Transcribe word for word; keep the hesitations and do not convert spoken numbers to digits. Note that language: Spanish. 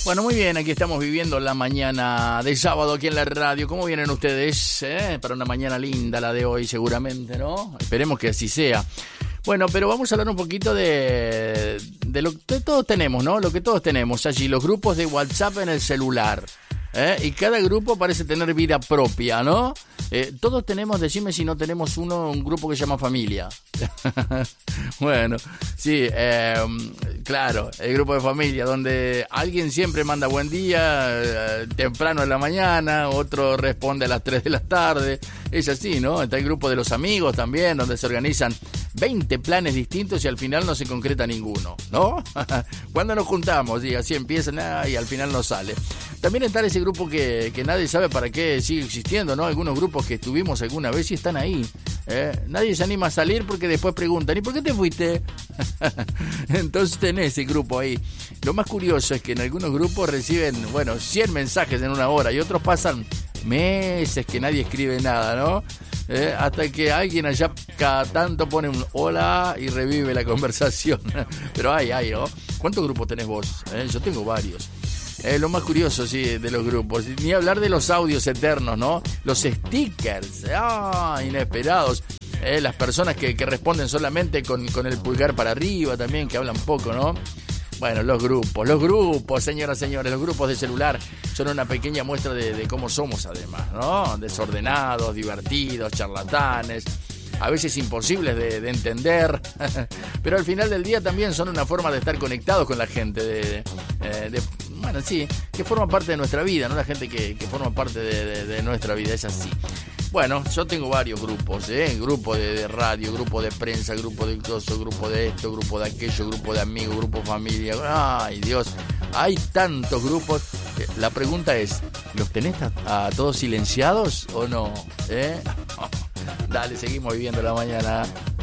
Bueno, muy bien, aquí estamos viviendo la mañana de sábado aquí en la radio. ¿Cómo vienen ustedes? Eh? Para una mañana linda la de hoy, seguramente, ¿no? Esperemos que así sea. Bueno, pero vamos a hablar un poquito de, de lo que todos tenemos, ¿no? Lo que todos tenemos allí, los grupos de WhatsApp en el celular. ¿Eh? Y cada grupo parece tener vida propia, ¿no? Eh, todos tenemos, decime si no tenemos uno, un grupo que se llama familia. Bueno, sí, eh, claro, el grupo de familia, donde alguien siempre manda buen día, eh, temprano en la mañana, otro responde a las tres de la tarde, es así, ¿no? Está el grupo de los amigos también, donde se organizan veinte planes distintos y al final no se concreta ninguno, ¿no? Cuando nos juntamos y así empiezan ah, y al final no sale. También está ese grupo que, que nadie sabe para qué sigue existiendo, ¿no? Algunos grupos que estuvimos alguna vez y están ahí. ¿eh? Nadie se anima a salir porque después preguntan, ¿y por qué te fuiste? Entonces tenés ese grupo ahí. Lo más curioso es que en algunos grupos reciben, bueno, cien mensajes en una hora y otros pasan meses que nadie escribe nada, ¿no? Eh, hasta que alguien allá cada tanto pone un hola y revive la conversación. Pero hay, hay, ¿no? ¿Cuántos grupos tenés vos? Eh, yo tengo varios. Eh, lo más curioso, sí, de los grupos. Ni hablar de los audios eternos, ¿no? Los stickers, ah, inesperados. Eh, las personas que, que responden solamente con, con el pulgar para arriba también, que hablan poco, ¿no? Bueno, los grupos, los grupos, señoras y señores, los grupos de celular son una pequeña muestra de, de cómo somos además, ¿no? Desordenados, divertidos, charlatanes, a veces imposibles de, de entender, pero al final del día también son una forma de estar conectados con la gente, de, de, de bueno, sí, que forma parte de nuestra vida, ¿no? La gente que, que forma parte de, de, de nuestra vida, es así. Bueno, yo tengo varios grupos, ¿eh? Grupo de, de radio, grupo de prensa, grupo de coso, grupo de esto, grupo de aquello, grupo de amigos, grupo familia. Ay, Dios, hay tantos grupos. La pregunta es, ¿los tenés a, a todos silenciados o no? ¿Eh? Dale, seguimos viviendo la mañana.